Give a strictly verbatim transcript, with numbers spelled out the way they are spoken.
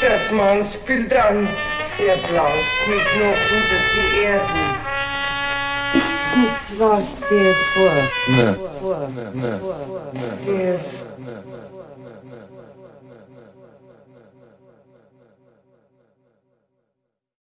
das Mannsbild an. Er blaust mit Knochen durch die Erden. Ist was der vor? Ne. Vor. Ne. Vor. Ne. Der